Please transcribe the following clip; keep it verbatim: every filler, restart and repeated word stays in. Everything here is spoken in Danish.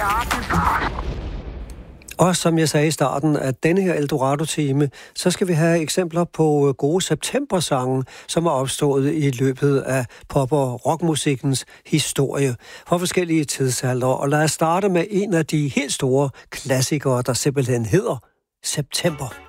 Og som jeg sagde i starten af denne her Eldorado-time, så skal vi have eksempler på gode septembersange, som er opstået i løbet af pop- og rockmusikkens historie fra forskellige tidsalder. Og lad os starte med en af de helt store klassikere, der simpelthen hedder September.